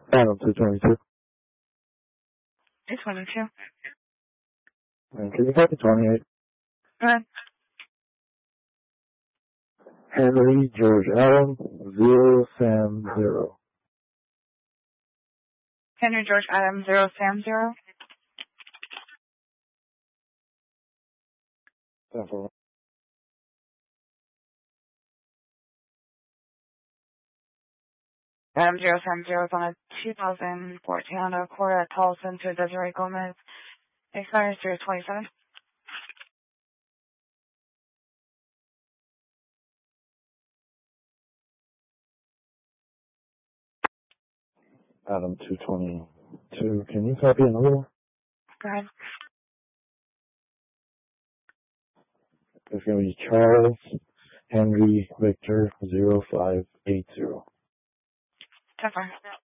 Adam 222. 222. And can you copy 28? Go ahead. Henry George Adam 0 Sam 0. Henry George Adam 0 Sam 0. Definitely. Adam 0 Sam 0 is on a 2014 Honda Accord at Tolleson to Desiree Gomez. Expires 3/27. Adam 222. Can you copy another one? Go ahead. It's going to be Charles Henry Victor 0580. 10-4.